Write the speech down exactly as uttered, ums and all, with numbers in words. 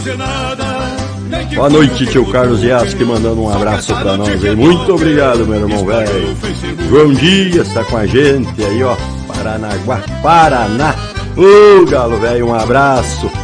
Boa noite, tio Carlos Yasky, mandando um abraço pra nós aí. Muito obrigado, meu irmão velho. João Dias tá com a gente aí, ó. Paranaguá, Paraná. Ô, galo velho, um abraço.